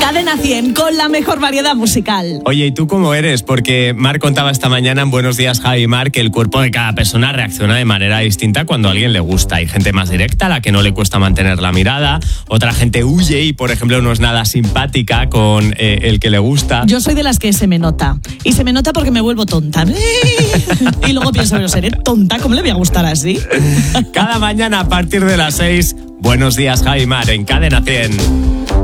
Cadena 100 con la mejor variedad musical. Oye, ¿y tú cómo eres? Porque Mar contaba esta mañana en Buenos Días, Javi y Mar, que el cuerpo de cada persona reacciona de manera distinta cuando a alguien le gusta. Hay gente más directa, a la que no le cuesta mantener la mirada. Otra gente huye y, por ejemplo, no es nada simpática con el que le gusta. Yo soy de las que se me nota. Y se me nota porque me vuelvo tonta. Y luego pienso, pero seré tonta, ¿cómo le voy a gustar así? Cada mañana a partir de las 6, Buenos Días, Javi y Mar en Cadena 100.